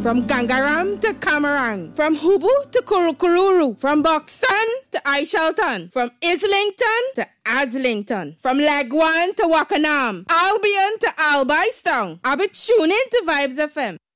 From Gangaram to Camarang. From Hubu to Kurukururu. From Buxton to Aishalton. From Islington to Aslington. From Legwan to Wakanam. Albion to Albaistown. I'll be tuning to Vibes FM.